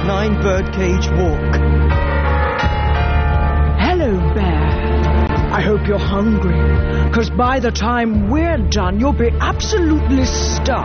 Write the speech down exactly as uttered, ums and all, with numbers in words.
nine birdcage walk. Hello, Bear. I hope you're hungry, because by the time we're done, you'll be absolutely starved.